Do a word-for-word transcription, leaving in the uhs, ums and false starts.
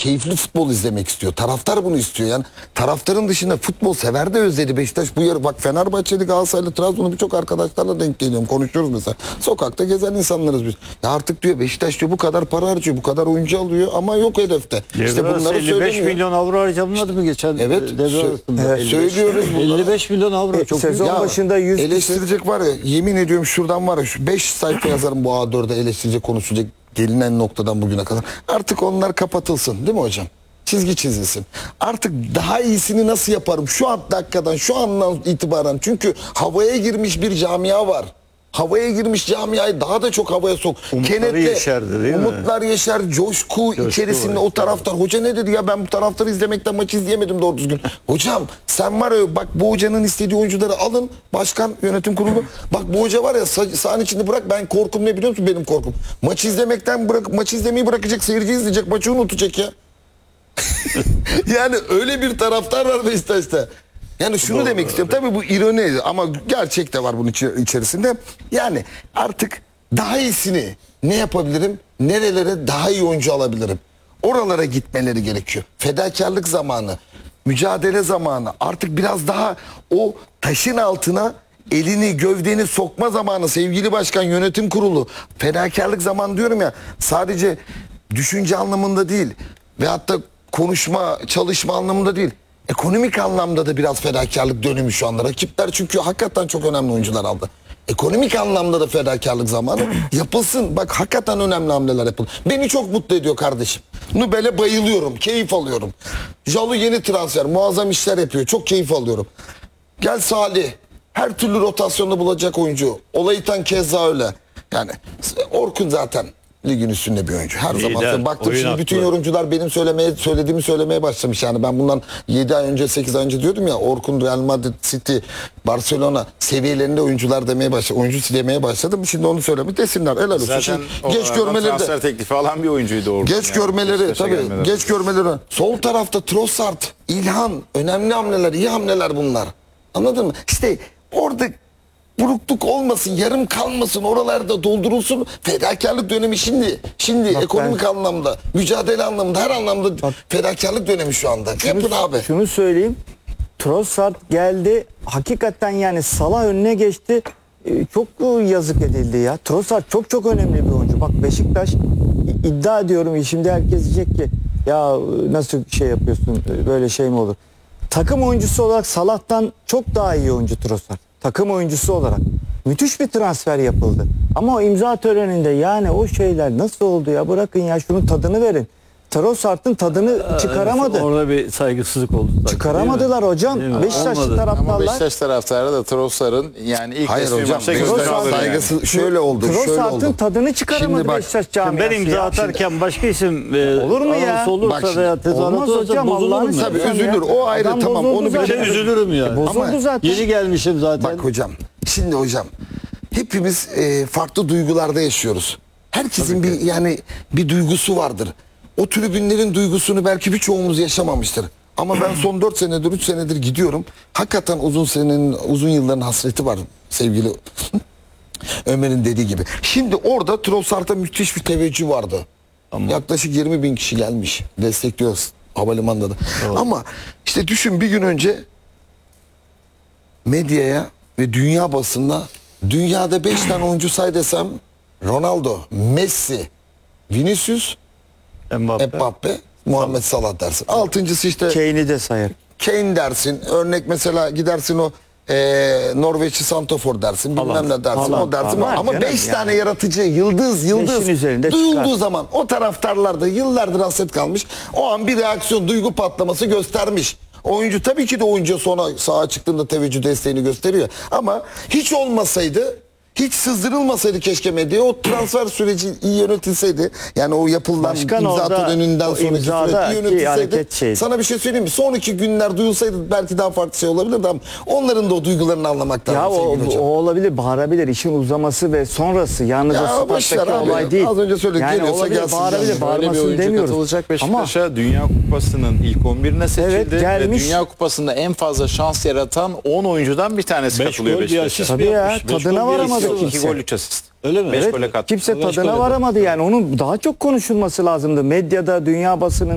keyifli futbol izlemek istiyor. Taraftar bunu istiyor. Yani taraftarın dışında futbol sever de özledi Beşiktaş. Bu yarı bak Fenerbahçeli, Galatasaraylı, Trabzon'u birçok arkadaşlarla denk geliyorum. Konuşuyoruz mesela. Sokakta gezen insanlarız biz. Ya artık diyor Beşiktaş diyor bu kadar para harcıyor, bu kadar oyuncu alıyor ama yok hedefte. İşte bunları elli beş milyon avro harcamadı mı geçen evet, devre arasında? Evet, söylüyoruz bunları. elli beş milyon avro çok sezon ya, başında yüz eleştirecek var ya, yemin ediyorum şuradan var ya şu beş sayfa yazarım bu A dört'e eleştirecek konuşacak gelinen noktadan bugüne kadar. Artık onlar kapatılsın değil mi hocam? Çizgi çizilsin. Artık daha iyisini nasıl yaparım? Şu an dakikadan, şu andan itibaren. Çünkü havaya girmiş bir camia var. Havaya girmiş camiayı daha da çok havaya sok. Umutları Kenetle, yeşerdi değil mi? umutlar yeşer, coşku, Coşku içerisinde var. o taraftar. Hoca ne dedi ya ben bu taraftarı izlemekten maçı izleyemedim doğru düzgün. Hocam sen var ya bak bu hocanın istediği oyuncuları alın. Başkan, yönetim kurulu. Bak bu hoca var ya sah sahanın içinde bırak, ben korkum ne biliyor musun benim korkum? Maçı izlemekten bırak, maçı izlemeyi bırakacak, seyirci izleyecek, maçı unutacak ya. Yani öyle bir taraftar var Beşiktaş'ta. Yani şunu Doğru, demek doğru. istiyorum. Tabii bu ironi ama gerçek de var bunun içi- içerisinde. Yani artık daha iyisini ne yapabilirim? Nerelere daha iyi oyuncu alabilirim? Oralara gitmeleri gerekiyor. Fedakarlık zamanı, mücadele zamanı. Artık biraz daha o taşın altına elini gövdeni sokma zamanı sevgili başkan, yönetim kurulu. Fedakarlık zamanı diyorum ya, sadece düşünce anlamında değil ve hatta konuşma, çalışma anlamında değil. Ekonomik anlamda da biraz fedakarlık dönemi şu anda. Rakipler çünkü hakikaten çok önemli oyuncular aldı. Ekonomik anlamda da fedakarlık zamanı yapılsın. Bak hakikaten önemli hamleler yapıldı. Beni çok mutlu ediyor kardeşim. Nubel'e bayılıyorum, keyif alıyorum. Jalu yeni transfer, muazzam işler yapıyor. Çok keyif alıyorum. Gel Salih, her türlü rotasyonda bulacak oyuncu. Olaytan keza öyle. Yani Orkun zaten ligin üstünde bir oyuncu. Her Lider, zaman baktım oyun şimdi bütün aklı. yorumcular benim söylemeye söylediğimi söylemeye başlamış. Yani ben bundan yedi ay önce sekiz ay önce diyordum ya, Orkun, Real Madrid, City, Barcelona seviyelerinde oyuncular demeye başladı. Oyuncu demeye başladım. Şimdi onu söylemiş desinler. Helal olsun. Zaten Şimdi o geç görmeleri de transfer teklifi alan bir oyuncuydu orada. geç görmeleri tabii geç görmeleri. Sol tarafta Trossard, İlhan, önemli hamleler, iyi hamleler bunlar. Anladın mı? İşte orada burukluk olmasın, yarım kalmasın, oralarda doldurulsun. Fedakarlık dönemi şimdi. Şimdi Bak ekonomik ben- anlamda, mücadele anlamında, her anlamda Bak- fedakarlık dönemi şu anda. Yapın abi. Şunu söyleyeyim. Trossard geldi. Hakikaten yani Salah önüne geçti. Ee, Çok yazık edildi ya. Trossard çok çok önemli bir oyuncu. Bak Beşiktaş i- iddia ediyorum. Şimdi herkes diyecek ki ya nasıl şey yapıyorsun, böyle şey mi olur? Takım oyuncusu olarak Salah'tan çok daha iyi oyuncu Trossard. Takım oyuncusu olarak. Müthiş bir transfer yapıldı. Ama o imza töreninde yani o şeyler nasıl oldu ya, bırakın ya şunun tadını verin. Trossard'ın tadını çıkaramadı. Orada bir saygısızlık oldu. sanki, Çıkaramadılar değil mi? hocam. Değil mi? Beşiktaşlı Olmadı. Ama taraftarlar Beşiktaş taraftarı da Trossard'ın yani ilk Hayır resmi hocam, maçta Beşiktaş gözden alır yani. saygısı şöyle oldu, şöyle Trossard'ın oldu. tadını çıkaramadı Şimdi bak, Beşiktaş Şimdi camiası. ben imza ya. atarken başka isim e, Olur mu ya? anons olursa Bak şimdi, veya tezahürat olmaz olursa hocam, bozulurum Allah'ını ya. Tabii seversen üzülür. ya. O ayrı, Adam tamam, bozuldu onu zaten. bile- Bir de üzülürüm yani. Bozuldu Ama zaten. Yeni gelmişim zaten. Bak hocam, şimdi hocam hepimiz e, farklı duygularda yaşıyoruz. Herkesin bir yani bir duygusu vardır. O tribünlerin duygusunu belki birçoğumuz yaşamamıştır. Ama ben son dört senedir, üç senedir gidiyorum. Hakikaten uzun senenin, uzun yılların hasreti var sevgili Ömer'in dediği gibi. Şimdi orada Trossard'a müthiş bir teveccüh vardı. Ama- Yaklaşık yirmi bin kişi gelmiş. Destekliyoruz havalimanında da. Ama işte düşün, bir gün önce medyaya ve dünya basınına dünyada beş tane oyuncu say desem Ronaldo, Messi, Vinicius, Mbappe. Mbappe, Muhammed Salah dersin. Altıncısı işte Kane'i de sayar. Kane dersin. Örnek mesela gidersin o eee Norveçli Santofor dersin. Bilmem Haaland. ne dersin. Haaland. O dersin. Haaland Ama canım beş yani. tane yaratıcı, yıldız, yıldız Beşin üzerinde duyulduğu çıkar. zaman o taraftarlarda yıllardır hasret kalmış. O an bir reaksiyon, duygu patlaması göstermiş. Oyuncu tabii ki de oyuncu sonra sağa çıktığında teveccüh desteğini gösteriyor. Ama hiç olmasaydı, hiç sızdırılmasaydı keşke medyaya, o transfer süreci iyi yönetilseydi. Yani o yapılan Başkan imza orada töreninden o sonraki süreç imzadaki iyi yönetilseydi. hareket şeydi. Sana bir şey söyleyeyim mi? Sonraki günler duyulsaydı belki daha farklı şey olabilirdi ama onların da o duygularını anlamak lazım Ya o, sevgili hocam. o olabilir, bağırabilir. İşin uzaması ve sonrası. Yalnız Ya o boş ver stattaki abi. olay değil. Az önce söyledik, Yani geliyorsa olabilir, gelsin bağırabilir, canım. Böyle bir bağırmasını oyuncu demiyoruz. katılacak Ama Beşiktaş'a Dünya Kupası'nın ilk on birine seçildi. Evet, gelmiş. Ve Dünya Kupası'nda en fazla şans yaratan on oyuncudan bir tanesi Beş katılıyor gol, bir Beşiktaş'a. asist Tabii mi ya, yapmış? Beş tadına gol, bir varamadı asist. İki kimse. gol, üç asist. Öyle mi? Beş Evet. gole katkı. kimse Beş gol tadına dedi. varamadı yani. Onun daha çok konuşulması lazımdı. Medyada, dünya basını